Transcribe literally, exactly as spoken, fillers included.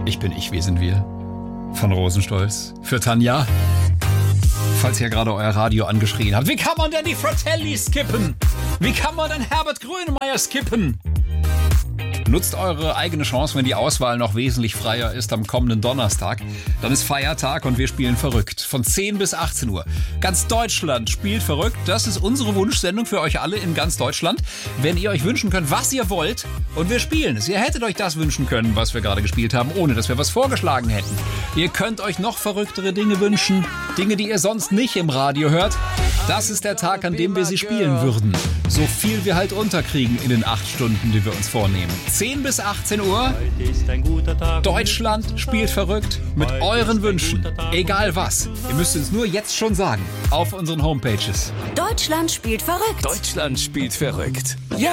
Ich bin ich, wir sind wir. Von Rosenstolz. Für Tanja. Falls ihr gerade euer Radio angeschrien habt. Wie kann man denn die Fratelli skippen? Wie kann man denn Herbert Grönemeyer skippen? Nutzt eure eigene Chance, wenn die Auswahl noch wesentlich freier ist am kommenden Donnerstag. Dann ist Feiertag und wir spielen verrückt. Von zehn bis achtzehn Uhr. Ganz Deutschland spielt verrückt. Das ist unsere Wunschsendung für euch alle in ganz Deutschland. Wenn ihr euch wünschen könnt, was ihr wollt, und wir spielen es. Ihr hättet euch das wünschen können, was wir gerade gespielt haben, ohne dass wir was vorgeschlagen hätten. Ihr könnt euch noch verrücktere Dinge wünschen. Dinge, die ihr sonst nicht im Radio hört. Das ist der Tag, an dem wir sie spielen würden. So viel wir halt unterkriegen in den acht Stunden, die wir uns vornehmen. zehn bis achtzehn Uhr. Deutschland spielt verrückt mit euren Wünschen. Egal was. Ihr müsst uns nur jetzt schon sagen. Auf unseren Homepages. Deutschland spielt verrückt. Deutschland spielt verrückt. Ja.